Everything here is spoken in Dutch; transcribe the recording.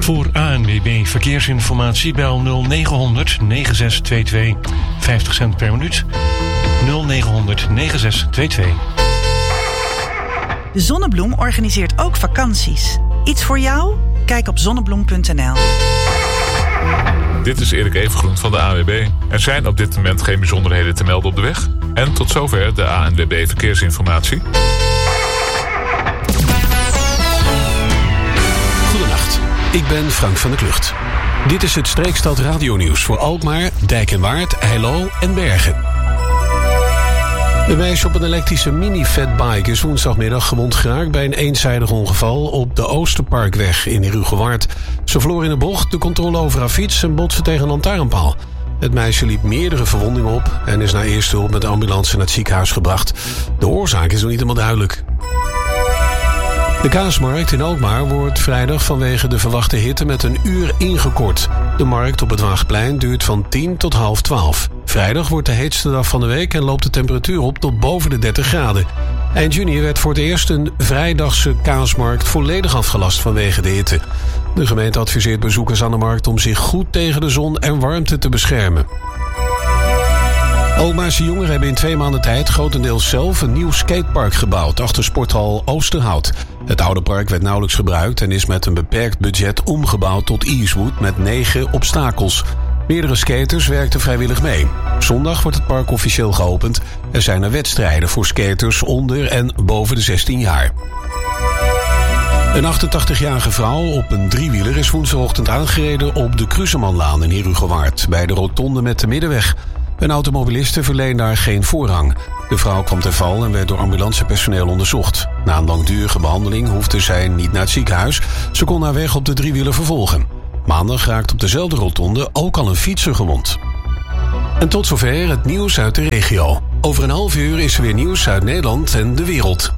Voor ANWB Verkeersinformatie bel 0900 9622. 50 cent per minuut. 0900 9622. De Zonnebloem organiseert ook vakanties. Iets voor jou? Kijk op zonnebloem.nl. Dit is Erik Evengroen van de ANWB. Er zijn op dit moment geen bijzonderheden te melden op de weg. En tot zover de ANWB Verkeersinformatie. Goedenacht, ik ben Frank van der Klucht. Dit is het Streekstad radionieuws voor Alkmaar, Dijk en Waard, Heilo en Bergen. Een meisje op een elektrische mini-fatbike is woensdagmiddag gewond geraakt bij een eenzijdig ongeval op de Oosterparkweg in Herugewaard. Ze verloor in de bocht de controle over haar fiets en botste tegen een lantaarnpaal. Het meisje liep meerdere verwondingen op en is na eerste hulp met de ambulance naar het ziekenhuis gebracht. De oorzaak is nog niet helemaal duidelijk. De kaasmarkt in Alkmaar wordt vrijdag vanwege de verwachte hitte met een uur ingekort. De markt op het Waagplein duurt van 10 tot 11:30. Vrijdag wordt de heetste dag van de week en loopt de temperatuur op tot boven de 30 graden. Eind juni werd voor het eerst een vrijdagse kaasmarkt volledig afgelast vanwege de hitte. De gemeente adviseert bezoekers aan de markt om zich goed tegen de zon en warmte te beschermen. Alkmaarse jongeren hebben in 2 maanden tijd grotendeels zelf een nieuw skatepark gebouwd achter sporthal Oosterhout. Het oude park werd nauwelijks gebruikt en is met een beperkt budget omgebouwd tot Easewood met 9 obstakels. Meerdere skaters werkten vrijwillig mee. Zondag wordt het park officieel geopend. Er zijn er wedstrijden voor skaters onder en boven de 16 jaar. Een 88-jarige vrouw op een driewieler is woensdagochtend aangereden op de Krusemanlaan in Herugewaard, bij de rotonde met de Middenweg. Een automobiliste verleende haar geen voorrang. De vrouw kwam ter val en werd door ambulancepersoneel onderzocht. Na een langdurige behandeling hoefde zij niet naar het ziekenhuis. Ze kon haar weg op de driewieler vervolgen. Maandag raakte op dezelfde rotonde ook al een fietser gewond. En tot zover het nieuws uit de regio. Over een half uur is er weer nieuws uit Nederland en de wereld.